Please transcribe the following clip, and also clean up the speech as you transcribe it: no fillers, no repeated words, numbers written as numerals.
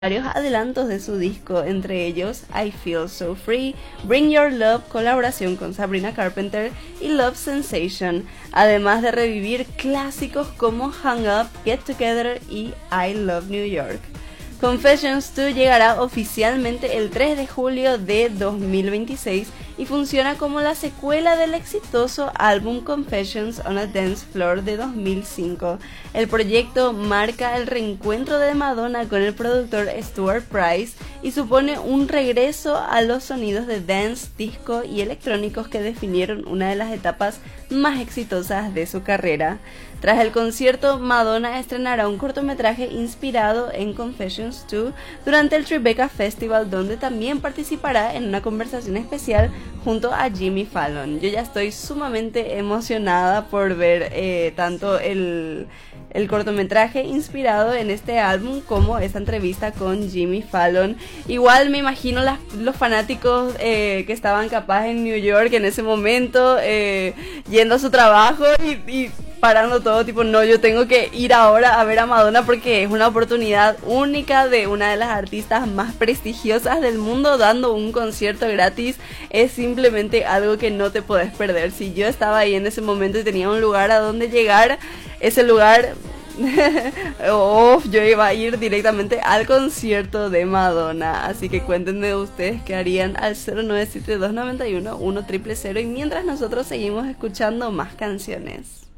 varios adelantos de su disco, entre ellos I Feel So Free, Bring Your Love, colaboración con Sabrina Carpenter, y Love Sensation, además de revivir clásicos como Hung Up, Get Together y I Love New York. Confessions 2 llegará oficialmente el 3 de julio de 2026 y funciona como la secuela del exitoso álbum Confessions on a Dance Floor de 2005. El proyecto marca el reencuentro de Madonna con el productor Stuart Price y supone un regreso a los sonidos de dance, disco y electrónicos que definieron una de las etapas más exitosas de su carrera. Tras el concierto, Madonna estrenará un cortometraje inspirado en Confessions 2 durante el Tribeca Festival, donde también participará en una conversación especial junto a Jimmy Fallon. Yo ya estoy sumamente emocionada por ver tanto el cortometraje inspirado en este álbum como esa entrevista con Jimmy Fallon. Igual me imagino los fanáticos que estaban capaz en New York en ese momento, yendo a su trabajo y parando todo, tipo, no, yo tengo que ir ahora a ver a Madonna porque es una oportunidad única de una de las artistas más prestigiosas del mundo dando un concierto gratis. Es simplemente algo que no te podés perder. Si yo estaba ahí en ese momento y tenía un lugar a donde llegar, ese lugar yo iba a ir directamente al concierto de Madonna. Así que cuéntenme ustedes qué harían al 0972911000 y mientras nosotros seguimos escuchando más canciones.